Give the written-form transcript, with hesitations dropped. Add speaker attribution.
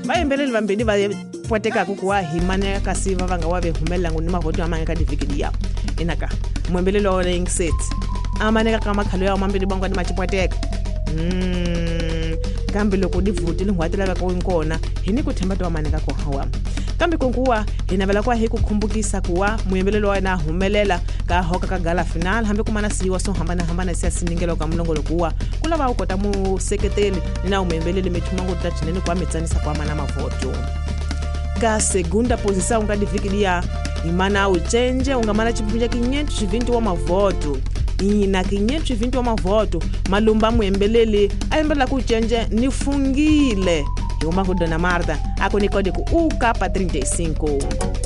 Speaker 1: vayembeleli vambili va pwateka kukuwa himane kasiva vanga wave humelela nguni mavoto amanga ka divikidi yao inaka mwembeleli wa olaying set amaneka kama khalo ya mambili bangwa ni machipwateka kambe loko divuti lingwatela va ko inkona hini ku themba to maneka ko hawa kambe konkuwa hina vela kwa hiku khumbukisa kuwa muyembelelo wena humelela ka hoka ka gala final hambe kumana siwa so hambana siya siningelo ka mlongolo kuwa kula va ukota mu seketeli na umembeleli mithumango tathineni kwa metsanisa kwa mana mavoto ka segunda posição ka divikidi ya imana uchenje ungamana chipunja 520 wa mavoto ina 520 wa mavoto malumba muembeleli ayembela ku chenje nifungile yoma ku Dona Marta ako ni kode ku UKP 35